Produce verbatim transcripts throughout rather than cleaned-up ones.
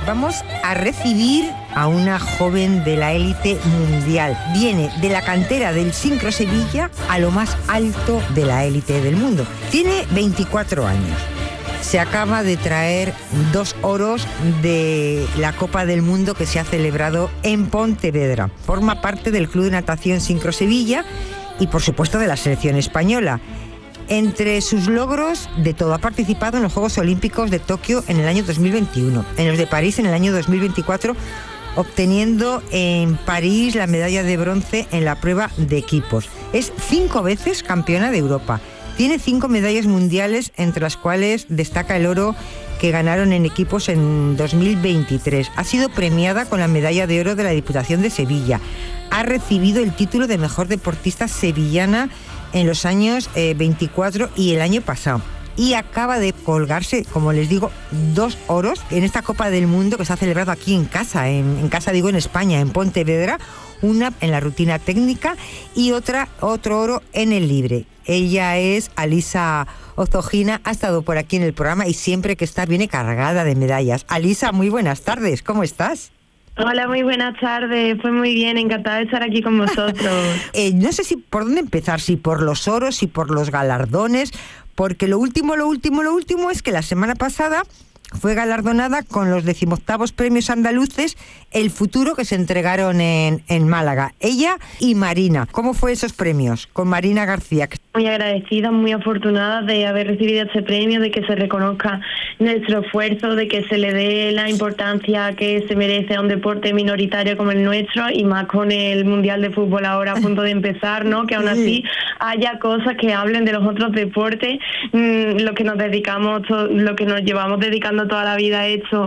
Vamos a recibir a una joven de la élite mundial. Viene de la cantera del Sincro Sevilla a lo más alto de la élite del mundo. Tiene veinticuatro años. Se acaba de traer dos oros de la Copa del Mundo que se ha celebrado en Pontevedra. Forma parte del Club de Natación Sincro Sevilla y, por supuesto, de la selección española. Entre sus logros, de todo, ha participado en los Juegos Olímpicos de Tokio en el año dos mil veintiuno, en los de París en el año dos mil veinticuatro, obteniendo en París la medalla de bronce en la prueba de equipos. Es cinco veces campeona de Europa. Tiene cinco medallas mundiales, entre las cuales destaca el oro que ganaron en equipos en dos mil veintitrés. Ha sido premiada con la medalla de oro de la Diputación de Sevilla. Ha recibido el título de mejor deportista sevillana en los años eh, veinticuatro y el año pasado. Y acaba de colgarse, como les digo, dos oros en esta Copa del Mundo que se ha celebrado aquí en casa, en, en casa digo en España, en Pontevedra, una en la rutina técnica y otra, otro oro en el libre. Ella es Alisa Ozogina, ha estado por aquí en el programa y siempre que está viene cargada de medallas. Alisa, muy buenas tardes, ¿cómo estás? Hola, muy buenas tardes, pues muy bien, encantada de estar aquí con vosotros. eh, no sé si por dónde empezar, si por los oros, si por los galardones, porque lo último, lo último, lo último es que la semana pasada fue galardonada con los decimoctavos premios andaluces El Futuro que se entregaron en, en Málaga. Ella y Marina. ¿Cómo fue esos premios con Marina García? Muy agradecida, muy afortunada de haber recibido este premio, de que se reconozca nuestro esfuerzo, de que se le dé la importancia que se merece a un deporte minoritario como el nuestro y más con el Mundial de Fútbol ahora a punto de empezar, ¿no? Que aún así haya cosas que hablen de los otros deportes, mmm, lo que nos dedicamos, lo que nos llevamos dedicando toda la vida a esto,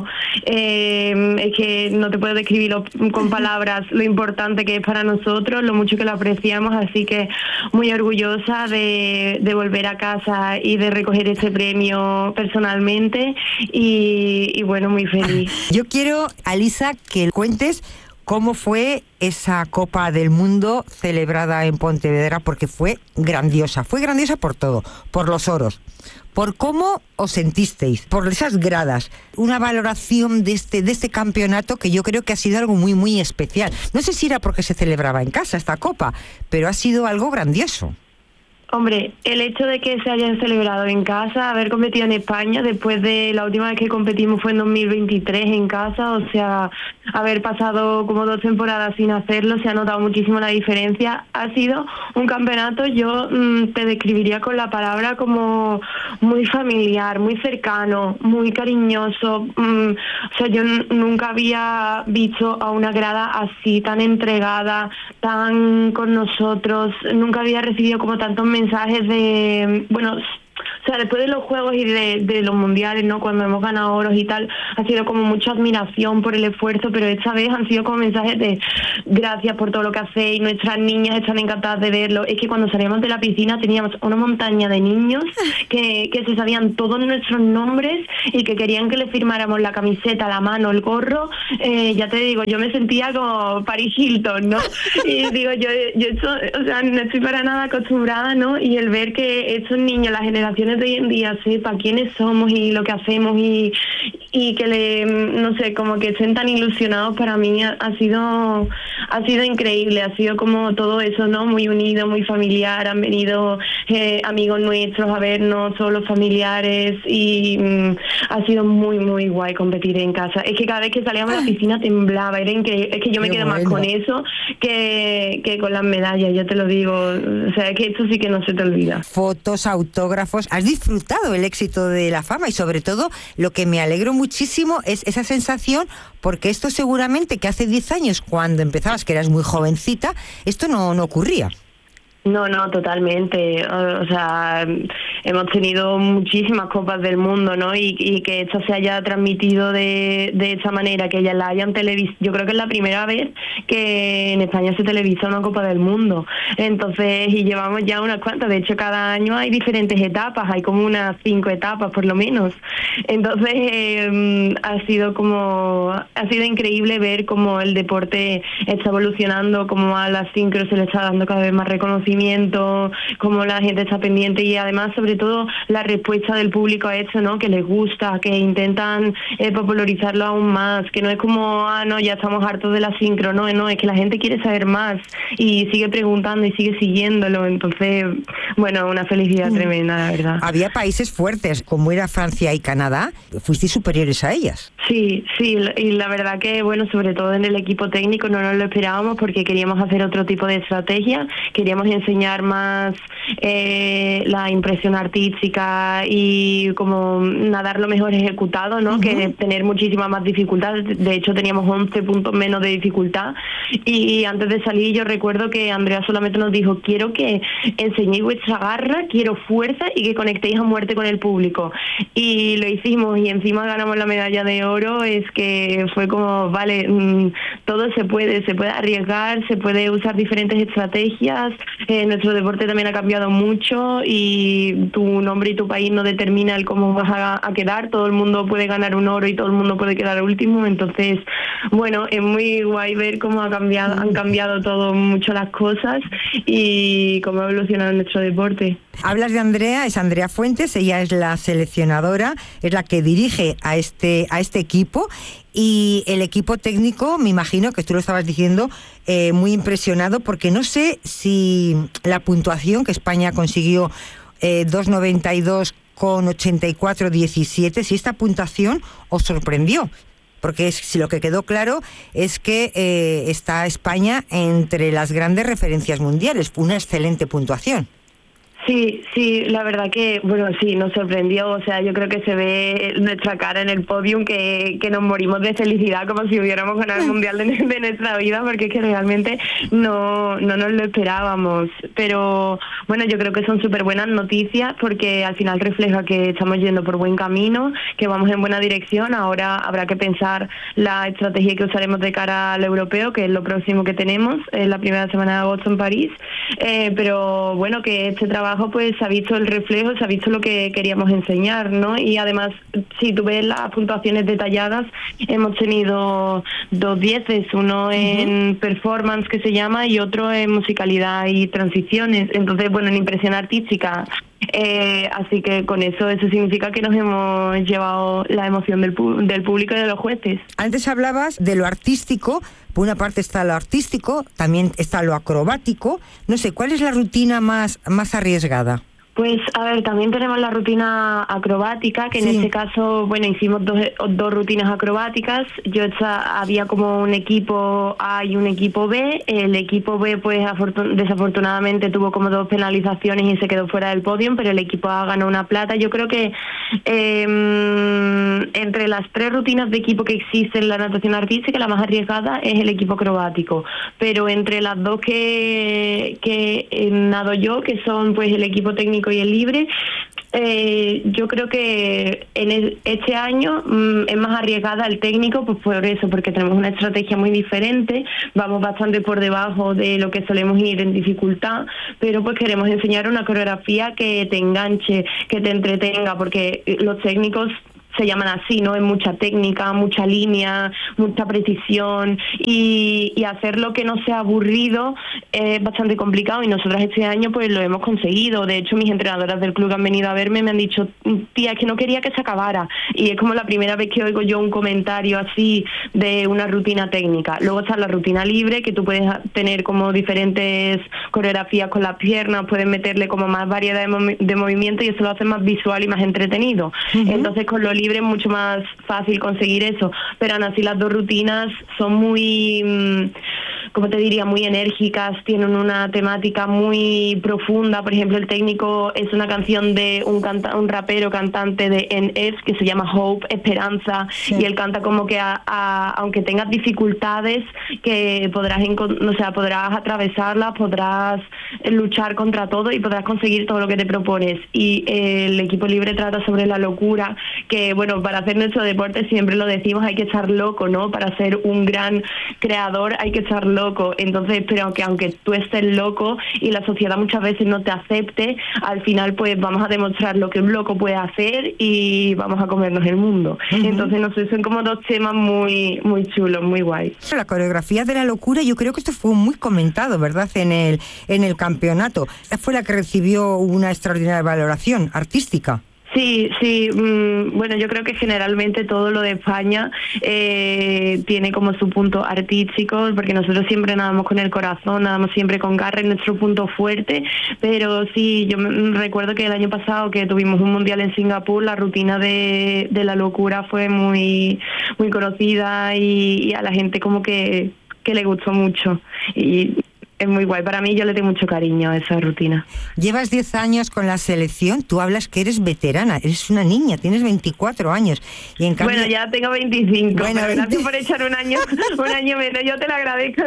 eh, es que no te puedo describirlo con palabras lo importante que es para nosotros, lo mucho que lo apreciamos, así que muy orgullosa de, de volver a casa y de recoger este premio personalmente y, y bueno, muy feliz. Yo quiero, Alisa, que cuentes cómo fue esa Copa del Mundo celebrada en Pontevedra, porque fue grandiosa, fue grandiosa por todo, por los oros, por cómo os sentisteis, por esas gradas, una valoración de este, de este campeonato que yo creo que ha sido algo muy, muy especial. No sé si era porque se celebraba en casa esta Copa, pero ha sido algo grandioso. Hombre, el hecho de que se hayan celebrado en casa, haber competido en España, después de la última vez que competimos fue en dos mil veintitrés en casa, o sea, haber pasado como dos temporadas sin hacerlo, se ha notado muchísimo la diferencia. Ha sido un campeonato, yo mmm, te describiría con la palabra como muy familiar, muy cercano, muy cariñoso. Mmm, o sea, yo n- nunca había visto a una grada así, tan entregada, tan con nosotros, nunca había recibido como tantos mensajes de, bueno, o sea, después de los juegos y de, de los mundiales, ¿no? Cuando hemos ganado oros y tal, ha sido como mucha admiración por el esfuerzo, pero esta vez han sido como mensajes de gracias por todo lo que hacéis, nuestras niñas están encantadas de verlo. Es que cuando salíamos de la piscina teníamos una montaña de niños que, que se sabían todos nuestros nombres y que querían que les firmáramos la camiseta, la mano, el gorro. Eh, ya te digo, yo me sentía como Paris Hilton, ¿no? Y digo, yo, yo esto, o sea, no estoy para nada acostumbrada, ¿no? Y el ver que estos niños, las generaciones de hoy en día sepa quiénes somos y lo que hacemos y, y que le, no sé, como que estén tan ilusionados, para mí ha, ha sido ha sido increíble, ha sido como todo eso, ¿no? Muy unido, muy familiar, han venido eh, amigos nuestros a vernos, todos los familiares y mm, ha sido muy, muy guay competir en casa. Es que cada vez que salíamos a la piscina temblaba, era increíble, es que yo me quedo bueno. más con eso que, que con las medallas, yo te lo digo, o sea, que esto sí que no se te olvida. Fotos, autógrafos, has disfrutado el éxito de la fama y sobre todo lo que me alegro muchísimo es esa sensación, porque esto seguramente que hace diez años cuando empezabas, que eras muy jovencita, esto no, no ocurría. No, no, totalmente. O sea, hemos tenido muchísimas copas del mundo, ¿no? Y, y que esto se haya transmitido de, de esa manera, que ya la hayan televisado. Yo creo que es la primera vez que en España se televisa una Copa del Mundo. Entonces, y llevamos ya unas cuantas. De hecho, cada año hay diferentes etapas, hay como unas cinco etapas por lo menos. Entonces, eh, ha sido como, ha sido increíble ver cómo el deporte está evolucionando, cómo a las sincro se le está dando cada vez más reconocimiento seguimiento, cómo la gente está pendiente y además sobre todo la respuesta del público a eso, ¿no? Que les gusta, que intentan eh, popularizarlo aún más, que no es como, ah, no, ya estamos hartos de la sincro, no, no, es que la gente quiere saber más y sigue preguntando y sigue siguiéndolo, entonces, bueno, una felicidad tremenda, la verdad. Había países fuertes, como era Francia y Canadá, fuisteis superiores a ellas. Sí, sí, y la verdad que, bueno, sobre todo en el equipo técnico no nos lo esperábamos porque queríamos hacer otro tipo de estrategia, queríamos enseñar más eh, la impresión artística y como nadarlo mejor ejecutado, ¿no? Uh-huh. Que tener muchísima más dificultad, de hecho teníamos once puntos menos de dificultad y antes de salir yo recuerdo que Andrea solamente nos dijo, quiero que enseñéis vuestra garra, quiero fuerza y que conectéis a muerte con el público, y lo hicimos y encima ganamos la medalla de oro. Es que fue como, vale, mmm, todo se puede, se puede arriesgar, se puede usar diferentes estrategias, eh, nuestro deporte también ha cambiado mucho y tu nombre y tu país no determina el cómo vas a, a quedar, todo el mundo puede ganar un oro y todo el mundo puede quedar último, entonces, bueno, es muy guay ver cómo ha cambiado, han cambiado todo mucho las cosas y cómo ha evolucionado nuestro deporte. Hablas de Andrea, es Andrea Fuentes, ella es la seleccionadora, es la que dirige a este a este equipo, y el equipo técnico, me imagino que tú lo estabas diciendo, eh, muy impresionado, porque no sé si la puntuación que España consiguió, eh, dos noventa y dos con ochenta y cuatro diecisiete, si esta puntuación os sorprendió. Porque es, si lo que quedó claro es que eh, está España entre las grandes referencias mundiales, una excelente puntuación. Sí, sí, la verdad que, bueno, sí, nos sorprendió, o sea, yo creo que se ve nuestra cara en el podium que, que nos morimos de felicidad como si hubiéramos ganado el mundial de, de nuestra vida, porque es que realmente no, no nos lo esperábamos, pero bueno, yo creo que son súper buenas noticias porque al final refleja que estamos yendo por buen camino, que vamos en buena dirección. Ahora habrá que pensar la estrategia que usaremos de cara al europeo, que es lo próximo que tenemos, en la primera semana de agosto en París, eh, pero bueno, que este trabajo pues se ha visto el reflejo, se ha visto lo que queríamos enseñar, ¿no? Y además, si tú ves las puntuaciones detalladas, hemos tenido dos dieces, uno uh-huh. en performance que se llama y otro en musicalidad y transiciones, entonces bueno, en impresión artística. Eh, así que con eso, eso significa que nos hemos llevado la emoción del, pu- del público y de los jueces. Antes hablabas de lo artístico, por una parte está lo artístico, también está lo acrobático. No sé, ¿cuál es la rutina más, más arriesgada? Pues, a ver, también tenemos la rutina acrobática, que sí. En este caso, bueno, hicimos dos, dos rutinas acrobáticas. Yo esta, había como un equipo A y un equipo B. El equipo B, pues, afortun- desafortunadamente tuvo como dos penalizaciones y se quedó fuera del podio, pero el equipo A ganó una plata. Yo creo que eh, entre las tres rutinas de equipo que existen en la natación artística, la más arriesgada es el equipo acrobático. Pero entre las dos que, que eh, nado yo, que son, pues, el equipo técnico y el libre, eh, yo creo que en el, este año mmm, es más arriesgada el técnico, pues por eso, porque tenemos una estrategia muy diferente, vamos bastante por debajo de lo que solemos ir en dificultad, pero pues queremos enseñar una coreografía que te enganche, que te entretenga, porque los técnicos se llaman así, ¿no? Es mucha técnica, mucha línea, mucha precisión y, y hacerlo que no sea aburrido es bastante complicado y nosotras este año pues lo hemos conseguido. De hecho, mis entrenadoras del club que han venido a verme me han dicho, tía, es que no quería que se acabara, y es como la primera vez que oigo yo un comentario así de una rutina técnica. Luego está la rutina libre, que tú puedes tener como diferentes coreografías con las piernas, puedes meterle como más variedad de, mov- de movimiento y eso lo hace más visual y más entretenido. Uh-huh. Entonces con lo libre es mucho más fácil conseguir eso, pero aún así las dos rutinas son muy, como te diría, muy enérgicas, tienen una temática muy profunda. Por ejemplo, el técnico es una canción de un canta- un rapero cantante de N F que se llama Hope, Esperanza, sí. Y él canta como que a, a, aunque tengas dificultades, que podrás, encon- o sea, podrás atravesarlas, podrás luchar contra todo y podrás conseguir todo lo que te propones. Y eh, el equipo libre trata sobre la locura, que bueno, para hacer nuestro deporte siempre lo decimos, hay que estar loco, ¿no? Para ser un gran creador hay que estar loco. loco. Entonces, pero que aunque tú estés loco y la sociedad muchas veces no te acepte, al final pues vamos a demostrar lo que un loco puede hacer y vamos a comernos el mundo. Uh-huh. Entonces, no sé, son como dos temas muy muy chulos, muy guays. La coreografía de la locura, yo creo que esto fue muy comentado, ¿verdad?, en el en el campeonato. Fue la que recibió una extraordinaria valoración artística. Sí, sí, mmm, bueno, yo creo que generalmente todo lo de España eh, tiene como su punto artístico, porque nosotros siempre nadamos con el corazón, nadamos siempre con garra, es nuestro punto fuerte, pero sí, yo me, recuerdo que el año pasado que tuvimos un mundial en Singapur, la rutina de, de la locura fue muy, muy conocida y, y a la gente como que, que le gustó mucho. Y es muy guay. Para mí, yo le tengo mucho cariño a esa rutina. Llevas diez años con la selección. Tú hablas que eres veterana. Eres una niña. Tienes veinticuatro años. Y en cambio... Bueno, ya tengo veinticinco. Bueno, pero veinte... gracias por echar un año, un año menos. Yo te lo agradezco.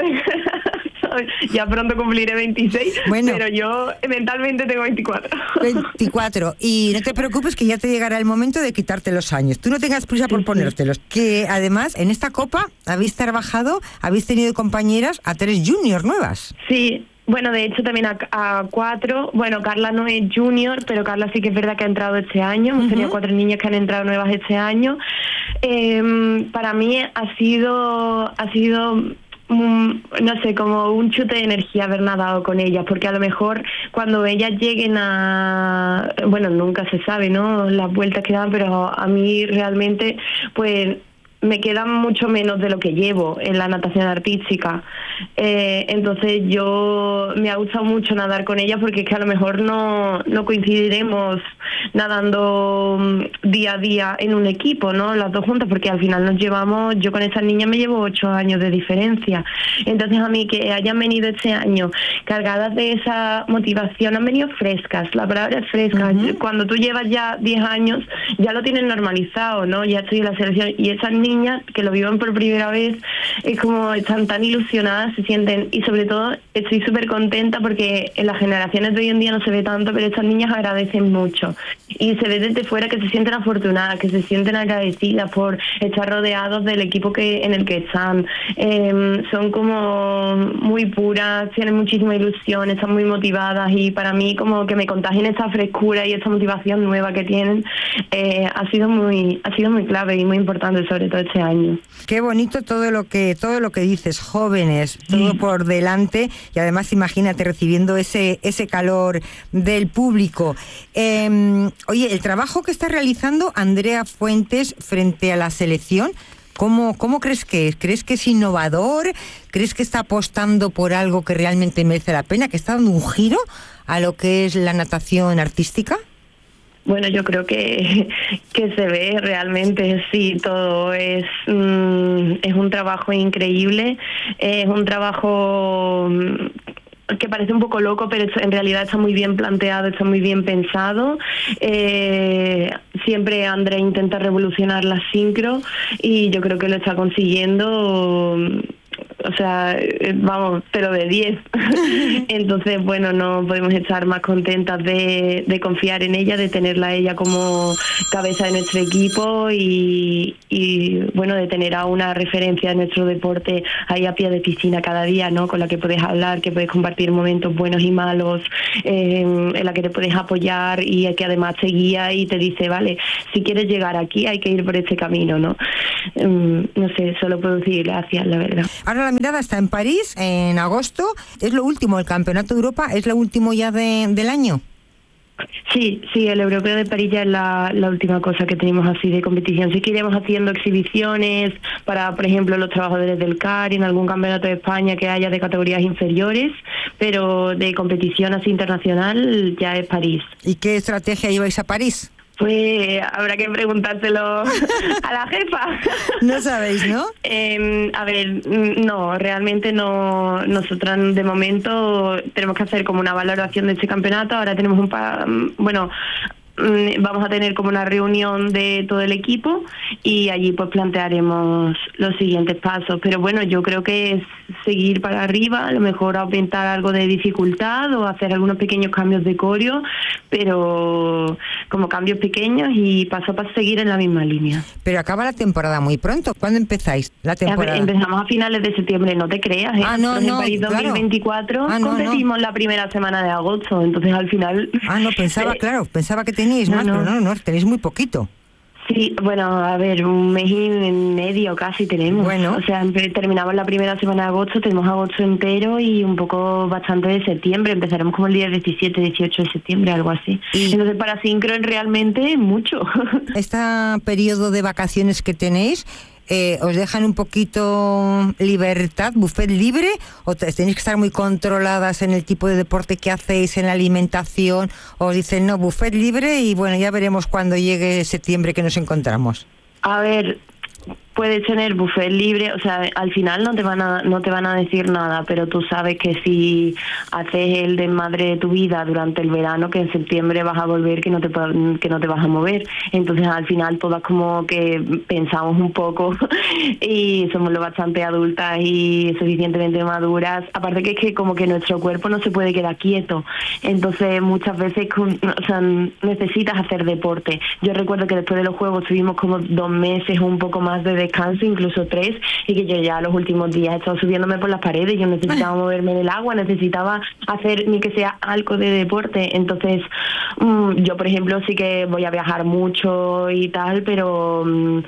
Ya pronto cumpliré veintiséis, bueno, pero yo mentalmente tengo veinticuatro. veinticuatro. Y no te preocupes que ya te llegará el momento de quitarte los años. Tú no tengas prisa por sí, ponértelos. Sí. Que además, en esta Copa habéis trabajado, habéis tenido compañeras a tres juniors nuevas. Sí. Bueno, de hecho también a, a cuatro, bueno, Carla no es junior, pero Carla sí que es verdad que ha entrado este año, hemos uh-huh. tenido cuatro niñas que han entrado nuevas este año. Eh, para mí ha sido, ha sido... Um, no sé, como un chute de energía haber nadado con ellas, porque a lo mejor cuando ellas lleguen a... Bueno, nunca se sabe, ¿no?, las vueltas que dan, pero a mí realmente, pues... me quedan mucho menos de lo que llevo en la natación artística. Eh, entonces yo me ha gustado mucho nadar con ella porque es que a lo mejor no, no coincidiremos nadando día a día en un equipo, ¿no?, las dos juntas, porque al final nos llevamos, yo con esas niñas me llevo ocho años de diferencia. Entonces a mí que hayan venido este año cargadas de esa motivación, han venido frescas, la palabra es fresca. Uh-huh. Cuando tú llevas ya diez años ya lo tienes normalizado, ¿no?, ya estoy en la selección, y esas niñas niñas que lo viven por primera vez, es como están tan ilusionadas, se sienten, y sobre todo estoy súper contenta porque en las generaciones de hoy en día no se ve tanto, pero estas niñas agradecen mucho y se ve desde fuera que se sienten afortunadas, que se sienten agradecidas por estar rodeados del equipo que en el que están. Eh, son como muy puras, tienen muchísima ilusión, están muy motivadas, y para mí como que me contagien esta frescura y esta motivación nueva que tienen, eh, ha sido muy ha sido muy clave y muy importante, sobre todo este año. Qué bonito todo lo que todo lo que dices, jóvenes, todo por delante, y además imagínate recibiendo ese ese calor del público. Eh, oye, el trabajo que está realizando Andrea Fuentes frente a la selección, ¿cómo cómo crees que es? ¿Crees que es innovador? ¿Crees que está apostando por algo que realmente merece la pena, que está dando un giro a lo que es la natación artística? Bueno, yo creo que, que se ve realmente, sí, todo es, mm, es un trabajo increíble, es un trabajo que parece un poco loco, pero en realidad está muy bien planteado, está muy bien pensado. Eh, siempre Andrea intenta revolucionar la sincro y yo creo que lo está consiguiendo. O sea, vamos, pero de diez. Entonces, bueno, no podemos estar más contentas de, de confiar en ella, de tenerla a ella como cabeza de nuestro equipo y, y, bueno, de tener a una referencia de nuestro deporte ahí a pie de piscina cada día, ¿no?, con la que puedes hablar, que puedes compartir momentos buenos y malos, eh, en la que te puedes apoyar y que además te guía y te dice, vale, si quieres llegar aquí hay que ir por este camino, ¿no? Um, no sé, solo puedo decir gracias, la verdad. Ahora la mirada está en París, en agosto. Es lo último, el Campeonato de Europa, ¿es lo último ya de, del año? Sí, sí, el Europeo de París ya es la, la última cosa que tenemos así de competición. Sí que iremos haciendo exhibiciones para, por ejemplo, los trabajadores del C A R, en algún campeonato de España que haya de categorías inferiores, pero de competición así internacional ya es París. ¿Y qué estrategia lleváis a París? Pues habrá que preguntárselo a la jefa. No sabéis, ¿no? Eh, a ver, no, realmente no. Nosotras de momento tenemos que hacer como una valoración de este campeonato. Ahora tenemos un pa, bueno, mmm, vamos a tener como una reunión de todo el equipo y allí pues plantearemos los siguientes pasos. Pero bueno, yo creo que es seguir para arriba, a lo mejor aumentar algo de dificultad o hacer algunos pequeños cambios de coreo, pero como cambios pequeños y paso a paso seguir en la misma línea. Pero acaba la temporada muy pronto. ¿Cuándo empezáis la temporada? A ver, empezamos a finales de septiembre, no te creas, ¿eh? Ah, no, Entonces, no, en París claro. dos mil veinticuatro Ah, no, competimos no. la primera semana de agosto, entonces al final... Ah, no, pensaba, claro, pensaba que teníais No, más, no. pero no, no, tenéis muy poquito. Sí, bueno, a ver, un mes y medio casi tenemos. Bueno. O sea, empe- terminamos la primera semana de agosto, tenemos agosto entero y un poco bastante de septiembre. Empezaremos como el día diecisiete, dieciocho de septiembre, algo así. Y- Entonces, para Syncron realmente mucho. Este periodo de vacaciones que tenéis, eh, ¿os dejan un poquito libertad, buffet libre? ¿O te- tenéis que estar muy controladas en el tipo de deporte que hacéis, en la alimentación? ¿O os dicen, no, buffet libre y bueno, ya veremos cuando llegue septiembre que nos encontramos? A ver, puedes tener buffet libre, o sea, al final no te van a no te van a decir nada, pero tú sabes que si haces el desmadre de tu vida durante el verano, que en septiembre vas a volver, que no te pa- que no te vas a mover. Entonces, al final todas como que pensamos un poco y somos lo bastante adultas y suficientemente maduras. Aparte que es que como que nuestro cuerpo no se puede quedar quieto. Entonces, muchas veces con- o sea, necesitas hacer deporte. Yo recuerdo que después de los juegos tuvimos como dos meses o un poco más de descanso, incluso tres, y que yo ya los últimos días he estado subiéndome por las paredes, yo necesitaba moverme del agua, necesitaba hacer ni que sea algo de deporte. Entonces, mmm, yo por ejemplo sí que voy a viajar mucho y tal, pero mmm,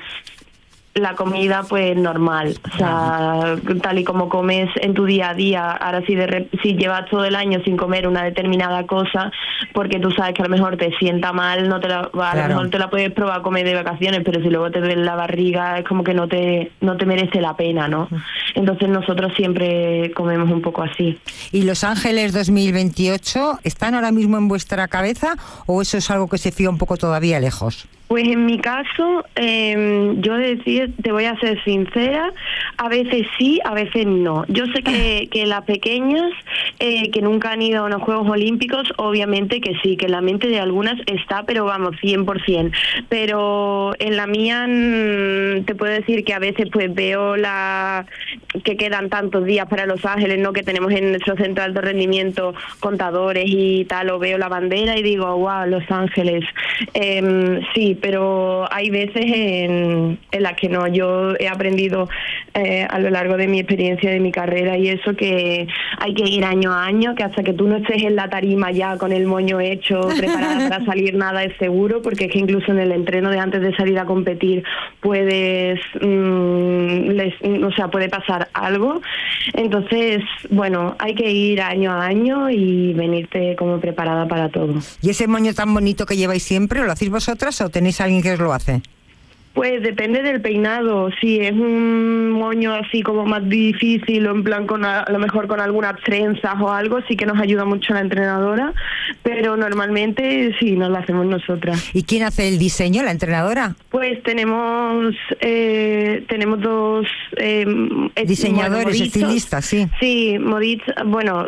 la comida pues normal, o sea, tal y como comes en tu día a día. Ahora si de rep- si llevas todo el año sin comer una determinada cosa porque tú sabes que a lo mejor te sienta mal, no te la, a Claro. lo mejor te la puedes probar a comer de vacaciones, pero si luego te duele la barriga es como que no te no te merece la pena, ¿no? Entonces nosotros siempre comemos un poco así. ¿Y Los Ángeles dos mil veintiocho están ahora mismo en vuestra cabeza o eso es algo que se fía un poco todavía lejos? Pues en mi caso, eh, yo decir, te voy a ser sincera, a veces sí, a veces no. Yo sé que, que las pequeñas eh, que nunca han ido a unos Juegos Olímpicos, obviamente que sí, que en la mente de algunas está, pero vamos, cien por ciento. Pero en la mía mm, te puedo decir que a veces pues veo la que quedan tantos días para Los Ángeles, ¿no? Que tenemos en nuestro centro de alto rendimiento contadores y tal, o veo la bandera y digo, wow, Los Ángeles. Eh, sí, pero hay veces en, en las que no. Yo he aprendido eh, a lo largo de mi experiencia, de mi carrera y eso, que hay que ir año a año, que hasta que tú no estés en la tarima ya con el moño hecho, preparada para salir, nada es seguro, porque es que incluso en el entreno de antes de salir a competir puedes, mmm, les, o sea, puede pasar algo. Entonces, bueno, hay que ir año a año y venirte como preparada para todo. ¿Y ese moño tan bonito que lleváis siempre, lo hacéis vosotras o tenéis a alguien que os lo hace? Pues depende del peinado. Si es un moño así como más difícil o en plan con a, a lo mejor con algunas trenzas o algo, sí que nos ayuda mucho la entrenadora, pero normalmente sí, nos lo hacemos nosotras. ¿Y quién hace el diseño, la entrenadora? Pues tenemos eh, tenemos dos eh, Diseñadores, bueno, modistas. estilistas, sí. Sí, modistas. Bueno,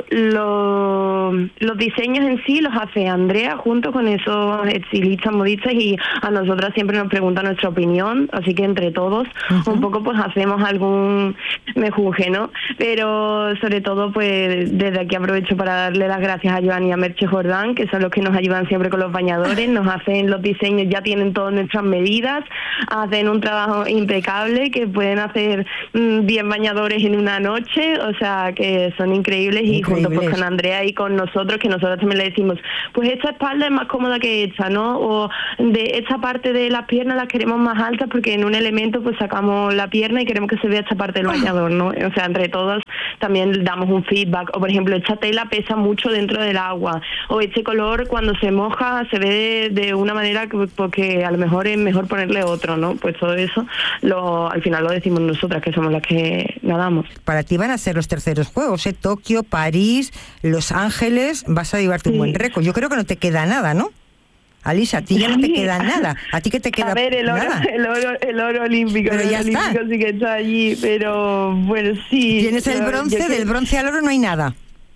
lo, los diseños en sí los hace Andrea junto con esos estilistas, modistas, y a nosotras siempre nos pregunta nuestra opinión, así que entre todos uh-huh. un poco pues hacemos algún mejunje, ¿no? Pero sobre todo pues desde aquí aprovecho para darle las gracias a Joan y a Merche Jordán, que son los que nos ayudan siempre con los bañadores, nos hacen los diseños, ya tienen todas nuestras medidas, hacen un trabajo impecable, que pueden hacer diez mmm, bañadores en una noche, o sea que son increíbles, increíbles. Y junto pues con Andrea y con nosotros, que nosotros también le decimos, pues esta espalda es más cómoda que esta, ¿no? O de esta parte de las piernas las queremos más altas porque en un elemento pues sacamos la pierna y queremos que se vea esta parte del bañador, ¿no? O sea, entre todos también damos un feedback. O por ejemplo, esta tela pesa mucho dentro del agua, o este color cuando se moja se ve de, de una manera que, porque a lo mejor es mejor ponerle otro, ¿no? Pues todo eso lo al final lo decimos nosotras, que somos las que nadamos. Para ti van a ser los terceros juegos, ¿eh? Tokio, París, Los Ángeles, vas a llevarte sí. un buen récord. Yo creo que no te queda nada, ¿no? Alisa, a ti ya no te queda nada. ¿A ti qué te queda? A ver, el oro, nada. el oro, el oro olímpico. Pero el ya olímpico está. Sí que está allí, pero bueno, sí. Tienes el bronce, del bronce al oro no hay nada.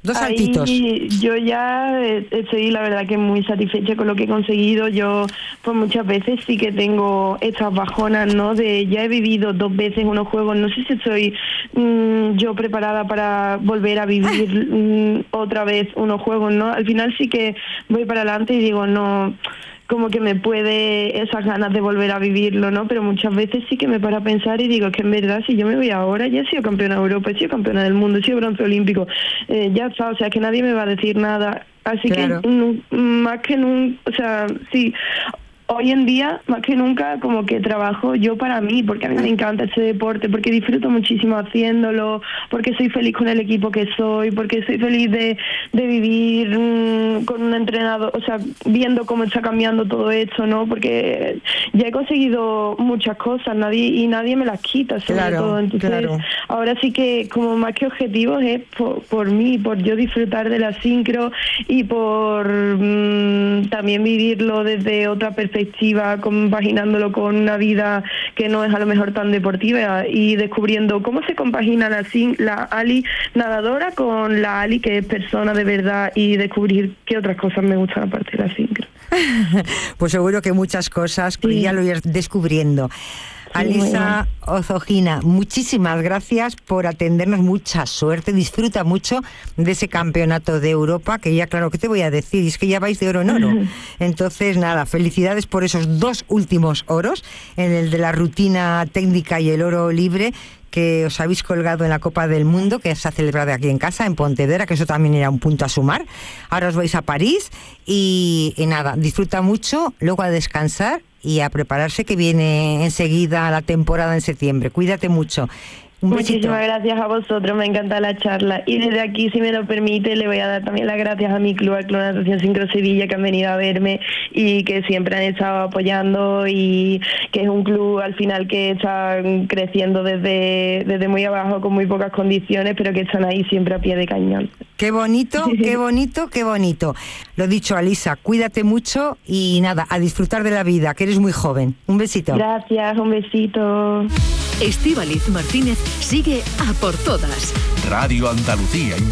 Dos Ahí saltitos. yo ya estoy, la verdad, que muy satisfecha con lo que he conseguido. Yo, pues muchas veces sí que tengo estas bajonas, ¿no? De ya he vivido dos veces unos juegos, no sé si estoy mmm, yo preparada para volver a vivir mmm, otra vez unos juegos, ¿no? Al final sí que voy para adelante y digo, no, como que me puede esas ganas de volver a vivirlo, ¿no? Pero muchas veces sí que me para a pensar y digo que en verdad si yo me voy ahora, ya he sido campeona de Europa, he sido campeona del mundo, he sido bronce olímpico, eh, ya está, o sea que nadie me va a decir nada, así claro. que no, más que nunca, o sea, sí. Hoy en día, más que nunca, como que trabajo yo para mí, porque a mí me encanta este deporte, porque disfruto muchísimo haciéndolo, porque soy feliz con el equipo que soy, porque soy feliz de, de vivir mmm, con un entrenador, o sea, viendo cómo está cambiando todo esto, ¿no? Porque ya he conseguido muchas cosas, nadie y nadie me las quita, sobre claro, todo. Entonces, claro. ahora sí que como más que objetivos es por, por mí, por yo disfrutar de la sincro y por mmm, también vivirlo desde otra perspectiva, compaginándolo con una vida que no es a lo mejor tan deportiva y descubriendo cómo se compagina la, la Ali nadadora con la Ali que es persona de verdad y descubrir qué otras cosas me gustan aparte de la sincro. Pues seguro que muchas cosas, pero sí. Ya lo irás descubriendo. Sí, Alisa Ozogina, muchísimas gracias por atendernos, mucha suerte, disfruta mucho de ese campeonato de Europa, que ya claro, ¿qué te voy a decir? Es que ya vais de oro en oro. Entonces, nada, felicidades por esos dos últimos oros, en el de la rutina técnica y el oro libre, que os habéis colgado en la Copa del Mundo, que se ha celebrado aquí en casa, en Pontevedra, que eso también era un punto a sumar. Ahora os vais a París y, y nada, disfruta mucho, luego a descansar y a prepararse, que viene enseguida la temporada en septiembre. Cuídate mucho. Un Muchísimas gracias a vosotros, me encanta la charla. Y desde aquí, si me lo permite, le voy a dar también las gracias a mi club, al Club Natación Sincro Sevilla, que han venido a verme y que siempre han estado apoyando, y que es un club al final que está creciendo desde, desde muy abajo, con muy pocas condiciones, pero que están ahí siempre a pie de cañón. Qué bonito, qué bonito, qué bonito. Lo dicho, Alisa, cuídate mucho y nada, a disfrutar de la vida, que eres muy joven. Un besito. Gracias, un besito. Estíbaliz Martínez sigue a por todas. Radio Andalucía